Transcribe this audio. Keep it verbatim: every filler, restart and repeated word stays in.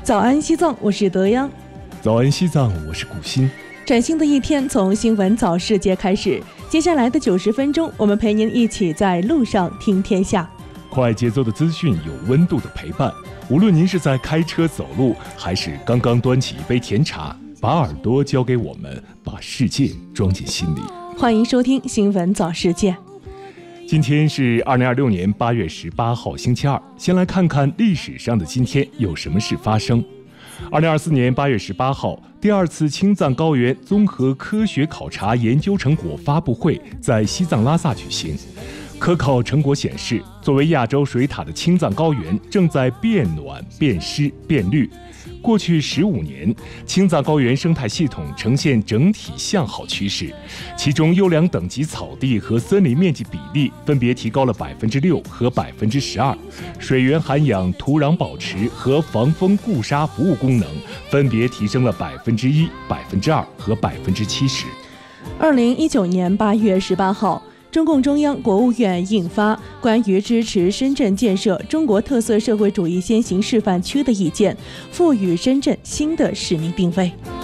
早安西藏，我是德央。 早安西藏，我是古欣。 崭新的一天从新闻早世界开始，接下来的九十分钟，我们陪您一起在路上听天下。 快节奏的资讯，有温度的陪伴。无论您是在开车走路，还是刚刚端起一杯甜茶，把耳朵交给我们，把世界装进心里。 欢迎收听新闻早世界。 今天是二零二六年八月十八号，星期二。先来看看历史上的今天有什么事发生。二零二四年八月十八号，第二次青藏高原综合科学考察研究成果发布会在西藏拉萨举行。科考成果显示，作为亚洲水塔的青藏高原正在变暖、变湿、变绿。过去十五年，青藏高原生态系统呈现整体向好趋势，其中优良等级草地和森林面积比例分别提高了百分之六和百分之十二，水源涵养、土壤保持和防风固沙服务功能分别提升了百分之一、百分之二和百分之七十。 二零一九年八月十八号。中共中央、国务院印发关于支持深圳建设中国特色社会主义先行示范区的意见，赋予深圳新的使命定位。